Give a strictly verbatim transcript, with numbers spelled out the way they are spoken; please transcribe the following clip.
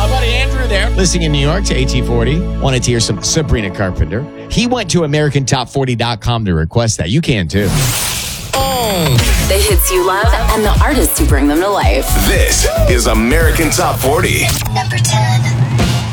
My buddy Andrew there, listening in New York to A T forty, wanted to hear some Sabrina Carpenter. He went to American Top forty dot com to request that. You can too. Oh. The hits you love and the artists who bring them to life. This is American Top forty. Number ten.